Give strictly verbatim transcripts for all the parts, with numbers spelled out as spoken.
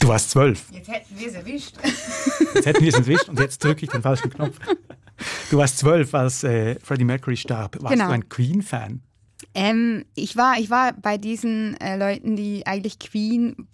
Du warst zwölf. Jetzt hätten wir es erwischt. Jetzt hätten wir es erwischt und jetzt drücke ich den falschen Knopf. Du warst zwölf, als äh, Freddie Mercury starb. Warst genau. du ein Queen-Fan? Ähm, ich, war, ich war bei diesen äh, Leuten, die eigentlich Queen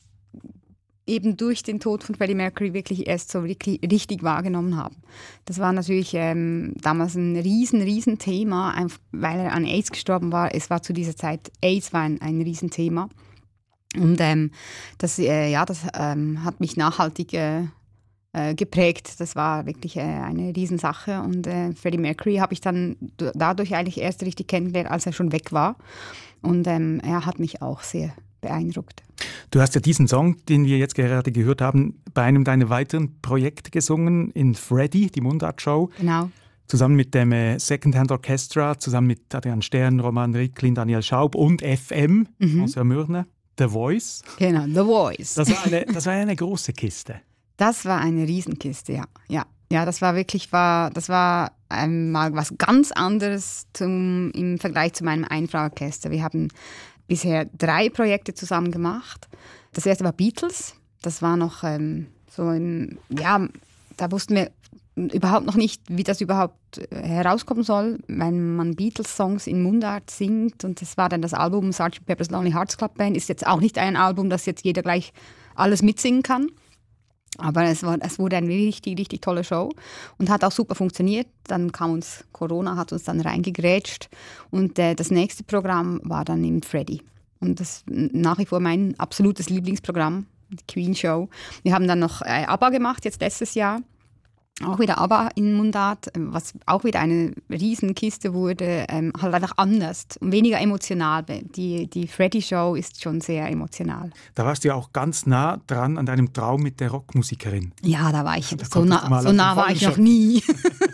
eben durch den Tod von Freddie Mercury wirklich erst so wirklich richtig wahrgenommen haben. Das war natürlich ähm, damals ein riesen, riesen Thema, weil er an AIDS gestorben war. Es war zu dieser Zeit, AIDS war ein, ein Riesenthema. Und ähm, das, äh, ja, das ähm, hat mich nachhaltig äh, äh, geprägt. Das war wirklich äh, eine Riesensache. Und äh, Freddie Mercury habe ich dann d- dadurch eigentlich erst richtig kennengelernt, als er schon weg war. Und ähm, er hat mich auch sehr beeindruckt. Du hast ja diesen Song, den wir jetzt gerade gehört haben, bei einem deiner weiteren Projekte gesungen, in Freddie, die Mundart-Show. Genau. Zusammen mit dem äh, Secondhand Orchestra, zusammen mit Adrian Stern, Roman Ricklin, Daniel Schaub und F M, Mhm. François Mürne, The Voice. Genau, The Voice. Das war eine, das war eine große Kiste. Das war eine Riesenkiste, ja. Ja, ja, das war wirklich, war, das war einmal was ganz anderes zum, im Vergleich zu meinem Einfrauorchester. Wir haben bisher drei Projekte zusammen gemacht. Das erste war Beatles. Das war noch ähm, so im, ja, da wussten wir überhaupt noch nicht, wie das überhaupt herauskommen soll, wenn man Beatles-Songs in Mundart singt. Und das war dann das Album Sergeant Pepper's Lonely Hearts Club Band. Ist jetzt auch nicht ein Album, das jetzt jeder gleich alles mitsingen kann. Aber es, war, es wurde eine richtig, richtig tolle Show und hat auch super funktioniert. Dann kam uns Corona, hat uns dann reingegrätscht und äh, das nächste Programm war dann im Freddie. Und das ist nach wie vor mein absolutes Lieblingsprogramm, die Queen Show. Wir haben dann noch äh, ABBA gemacht, jetzt letztes Jahr. Auch wieder ABBA in Mundart, was auch wieder eine Riesenkiste wurde, ähm, halt einfach anders und weniger emotional. Die, die Freddie-Show ist schon sehr emotional. Da warst du ja auch ganz nah dran an deinem Traum mit der Rockmusikerin. Ja, da war ich, da so nah, so nah war ich noch nie.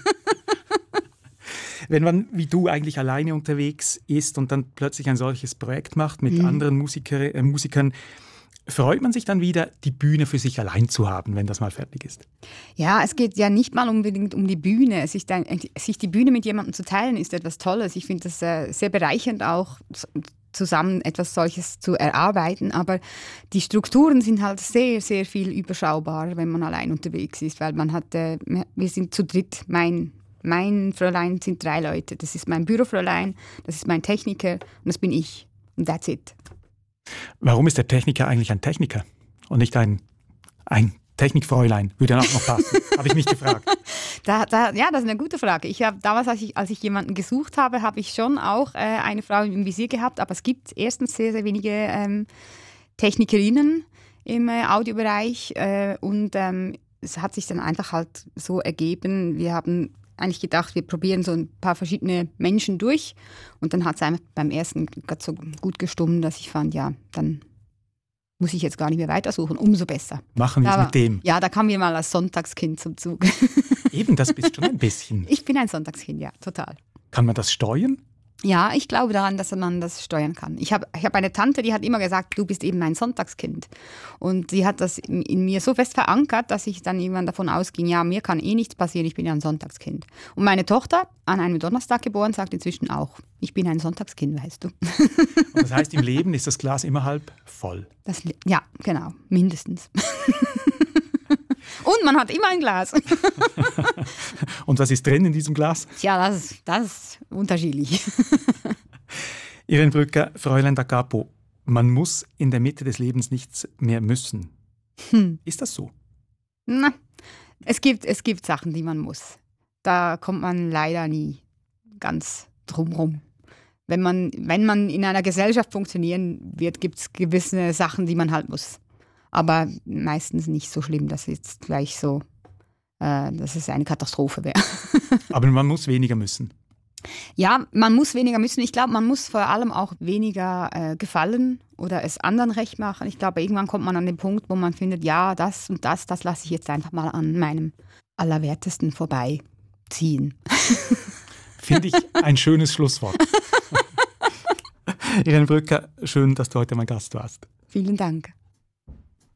Wenn man wie du eigentlich alleine unterwegs ist und dann plötzlich ein solches Projekt macht mit Mhm. anderen Musiker, äh, Musikern, freut man sich dann wieder, die Bühne für sich allein zu haben, wenn das mal fertig ist? Ja, es geht ja nicht mal unbedingt um die Bühne. Sich, dann, sich die Bühne mit jemandem zu teilen, ist etwas Tolles. Ich finde das äh, sehr bereichernd auch, zusammen etwas solches zu erarbeiten. Aber die Strukturen sind halt sehr, sehr viel überschaubarer, wenn man allein unterwegs ist. Weil man hat, äh, wir sind zu dritt, mein Mein Fräulein sind drei Leute. Das ist mein Bürofräulein, das ist mein Techniker und das bin ich. Und that's it. Warum ist der Techniker eigentlich ein Techniker und nicht ein, ein Technikfräulein? Würde dann auch noch passen, habe ich mich gefragt. Da, da, ja, das ist eine gute Frage. Ich habe damals, als ich, als ich jemanden gesucht habe, habe ich schon auch äh, eine Frau im Visier gehabt, aber es gibt erstens sehr, sehr wenige ähm, Technikerinnen im äh, Audiobereich äh, und ähm, es hat sich dann einfach halt so ergeben, wir haben eigentlich gedacht, wir probieren so ein paar verschiedene Menschen durch und dann hat es einfach beim ersten gerade so gut gestummt, dass ich fand, ja, dann muss ich jetzt gar nicht mehr weitersuchen, umso besser. Machen wir es Aber, mit dem. Ja, da kamen wir mal als Sonntagskind zum Zug. Eben, das bist schon ein bisschen. Ich bin ein Sonntagskind, ja, total. Kann man das steuern? Ja, ich glaube daran, dass man das steuern kann. Ich habe ich hab eine Tante, die hat immer gesagt, du bist eben mein Sonntagskind. Und sie hat das in, in mir so fest verankert, dass ich dann irgendwann davon ausging, ja, mir kann eh nichts passieren, ich bin ja ein Sonntagskind. Und meine Tochter, an einem Donnerstag geboren, sagt inzwischen auch, ich bin ein Sonntagskind, weißt du. Und das heißt, im Leben ist das Glas immer halb voll. Das, ja, genau, mindestens. Und man hat immer ein Glas. Und was ist drin in diesem Glas? Tja, das, das ist unterschiedlich. Irene Brücker, Fräulein da Capo, man muss in der Mitte des Lebens nichts mehr müssen. Hm. Ist das so? Na, es gibt, es gibt Sachen, die man muss. Da kommt man leider nie ganz drumrum. Wenn man, wenn man in einer Gesellschaft funktionieren wird, gibt es gewisse Sachen, die man halt muss. Aber meistens nicht so schlimm, dass jetzt gleich so, äh, dass es eine Katastrophe wäre. Aber man muss weniger müssen. Ja, man muss weniger müssen. Ich glaube, man muss vor allem auch weniger äh, gefallen oder es anderen recht machen. Ich glaube, irgendwann kommt man an den Punkt, wo man findet, ja, das und das, das lasse ich jetzt einfach mal an meinem Allerwertesten vorbeiziehen. Finde ich ein schönes Schlusswort. Irene Brücker, schön, dass du heute mein Gast warst. Vielen Dank.